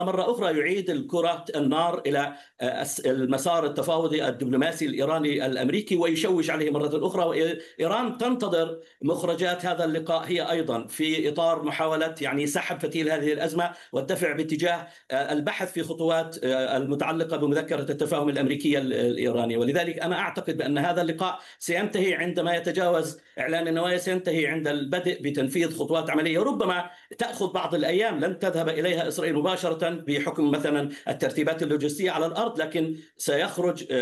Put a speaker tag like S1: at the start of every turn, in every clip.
S1: مرة أخرى يعيد الكرة النار إلى المسار التفاوضي الدبلوماسي الإيراني الأمريكي ويشوش عليه مرة أخرى. وإيران تنتظر مخرجات هذا اللقاء هي أيضا في إطار محاولة سحب فتيل هذه الأزمة والدفع باتجاه البحث في خطوات المتعلقة بمذكرة التفاهم الأمريكية الإيرانية. ولذلك أنا أعتقد بأن هذا اللقاء سينتهي عندما يتجاوز إعلان النوايا، سينتهي عند البدء بتنفيذ خطوات عملية ربما تأخذ بعض الأيام، لن تذهب إليها إسرائيل مباشرة بحكم مثلا الترتيبات اللوجستية على الأرض، لكن سيخرج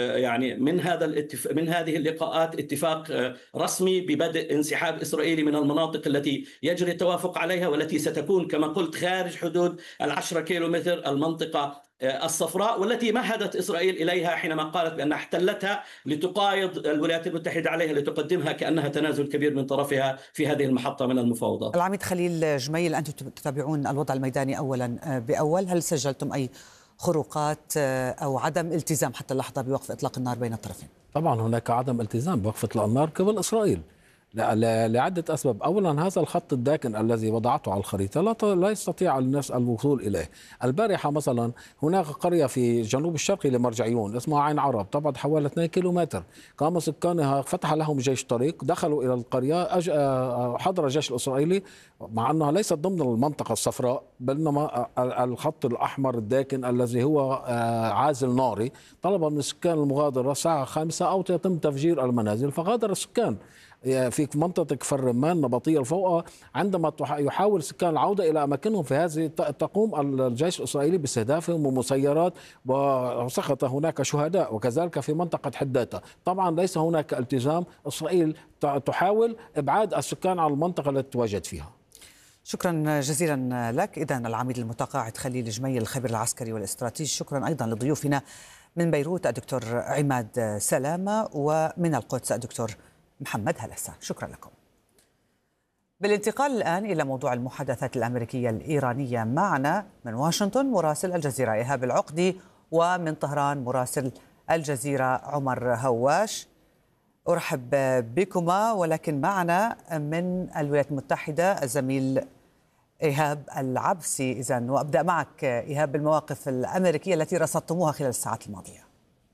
S1: من هذه اللقاءات اتفاق رسمي ببدء انسحاب إسرائيلي من المناطق التي يجري التوافق عليها، والتي ستكون كما قلت خارج حدود 10 كيلومتر المنطقة الصفراء، والتي مهدت إسرائيل إليها حينما قالت بأنها احتلتها لتقايض الولايات المتحدة عليها، لتقدمها كأنها تنازل كبير من طرفها في هذه المحطة من المفاوضات.
S2: العميد خليل جميل، أنتم تتابعون الوضع الميداني أولا بأول، هل سجلتم أي خروقات أو عدم التزام حتى اللحظة بوقف إطلاق النار بين الطرفين؟
S3: طبعا هناك عدم التزام بوقف إطلاق النار قبل إسرائيل لعدة أسباب. أولا هذا الخط الداكن الذي وضعته على الخريطة لا يستطيع الناس الوصول إليه. البارحة مثلا هناك قرية في جنوب الشرقي لمرجعيون اسمها عين عرب، تبعد حوالي 2 كيلومتر، قام سكانها فتح لهم جيش طريق، دخلوا إلى القرية، حضر الجيش الإسرائيلي مع أنها ليست ضمن المنطقة الصفراء بينما الخط الأحمر الداكن الذي هو عازل ناري، طلب من السكان المغادرة الساعة 5 أو يتم تفجير المنازل، فغادر السكان في منطقة كفر رمان نبطية الفوقة. عندما يحاول السكان العودة إلى أماكنهم في هذه تقوم الجيش الإسرائيلي باستهدافهم ومسيرات، وسقط هناك شهداء، وكذلك في منطقة حداتا. طبعا ليس هناك التزام، إسرائيل تحاول إبعاد السكان عن المنطقة التي تواجد فيها.
S2: شكرا جزيلا لك. إذن العميد المتقاعد خليل جميل الخبير العسكري والاستراتيجي. شكرا أيضا لضيوفنا من بيروت الدكتور عماد سلامة، ومن القدس الدكتور محمد هلسة. شكرا لكم. بالانتقال الآن إلى موضوع المحادثات الأمريكية الإيرانية، معنا من واشنطن مراسل الجزيرة إيهاب العقدي، ومن طهران مراسل الجزيرة عمر هواش. أرحب بكما، ولكن معنا من الولايات المتحدة الزميل إيهاب العبسي. إذن وأبدأ معك إيهاب بالمواقف الأمريكية التي رصدتموها خلال الساعات الماضية.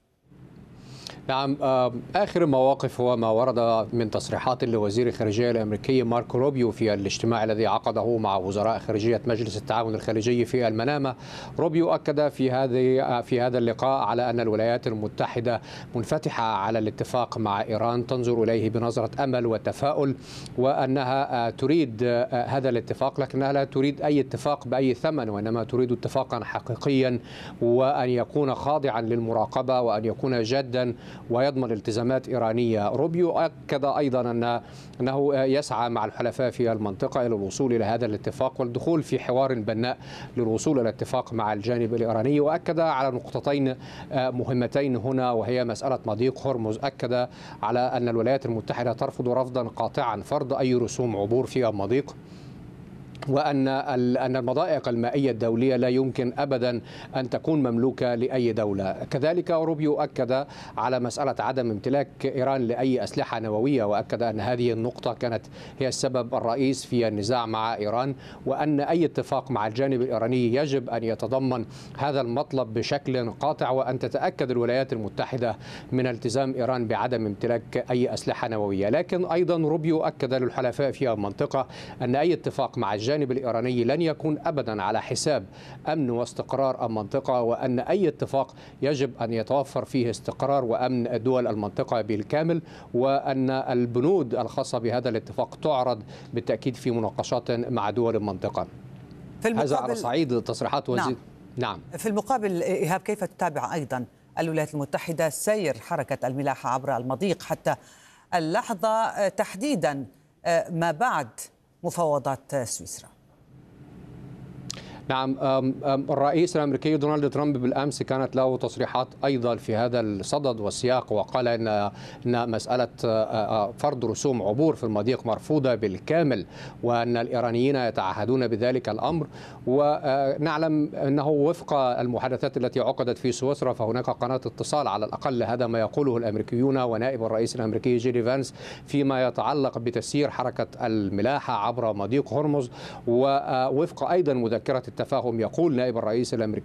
S4: نعم، آخر مواقف هو ما ورد من تصريحات لوزير الخارجية الأمريكي ماركو روبيو في الاجتماع الذي عقده مع وزراء خارجية مجلس التعاون الخليجي في المنامة. روبيو أكد في هذا اللقاء على أن الولايات المتحدة منفتحة على الاتفاق مع إيران، تنظر إليه بنظرة أمل وتفاؤل، وأنها تريد هذا الاتفاق، لكنها لا تريد أي اتفاق بأي ثمن، وإنما تريد اتفاقا حقيقيا وأن يكون خاضعا للمراقبة وأن يكون جادا ويضمن التزامات إيرانية. روبيو أكد أيضا أنه يسعى مع الحلفاء في المنطقة إلى الوصول إلى هذا الاتفاق والدخول في حوار بناء للوصول إلى اتفاق مع الجانب الإيراني. وأكد على نقطتين مهمتين هنا، وهي مسألة مضيق هرمز. أكد على أن الولايات المتحدة ترفض رفضا قاطعا فرض أي رسوم عبور في المضيق، وأن المضائق المائية الدولية لا يمكن أبدا أن تكون مملوكة لأي دولة. كذلك روبيو أكد على مسألة عدم امتلاك إيران لأي أسلحة نووية، وأكد أن هذه النقطة كانت هي السبب الرئيس في النزاع مع إيران، وأن أي اتفاق مع الجانب الإيراني يجب أن يتضمن هذا المطلب بشكل قاطع، وأن تتأكد الولايات المتحدة من التزام إيران بعدم امتلاك أي أسلحة نووية. لكن أيضا روبيو أكد للحلفاء في المنطقة أن أي اتفاق مع الجانب الإيراني لن يكون أبدا على حساب أمن واستقرار المنطقة، وأن أي اتفاق يجب أن يتوفر فيه استقرار وأمن دول المنطقة بالكامل، وأن البنود الخاصة بهذا الاتفاق تعرض بالتأكيد في مناقشات مع دول المنطقة. هذا على صعيد تصريحات وزير. نعم.
S2: في المقابل إيهاب، كيف تتابع أيضا الولايات المتحدة سير حركة الملاحة عبر المضيق حتى اللحظة، تحديدا ما بعد مفاوضات سويسرا؟
S4: نعم، الرئيس الأمريكي دونالد ترامب بالأمس كانت له تصريحات أيضا في هذا الصدد والسياق، وقال إن مسألة فرض رسوم عبور في المضيق مرفوضة بالكامل، وأن الإيرانيين يتعهدون بذلك الأمر. ونعلم أنه وفق المحادثات التي عقدت في سويسرا فهناك قناة اتصال، على الأقل هذا ما يقوله الأمريكيون ونائب الرئيس الأمريكي جيدي فانس، فيما يتعلق بتسيير حركة الملاحة عبر مضيق هرمز، ووفق أيضا مذكرة التفاهم. يقول نائب الرئيس الأمريكي